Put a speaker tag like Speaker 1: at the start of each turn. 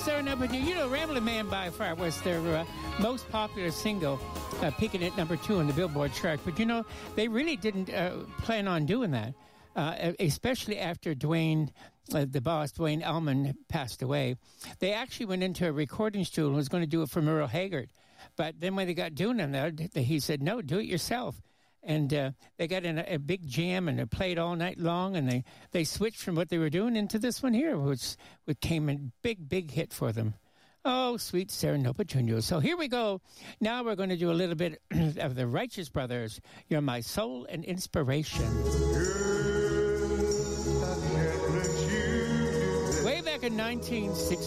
Speaker 1: Serenade. You know, Ramblin' Man by far was their most popular single, peaking at number 2 on the Billboard chart. But, you know, they really didn't plan on doing that, especially after Dwayne, the boss, Dwayne Allman, passed away. They actually went into a recording studio and was going to do it for Merle Haggard. But then when they got doing it, he said, no, do it yourself. And they got in a big jam, and they played all night long, and they switched from what they were doing into this one here, which came a big hit for them. Oh, sweet Serenade Jr. So here we go. Now we're going to do a little bit of the Righteous Brothers. You're my soul and inspiration. Way back in 1960.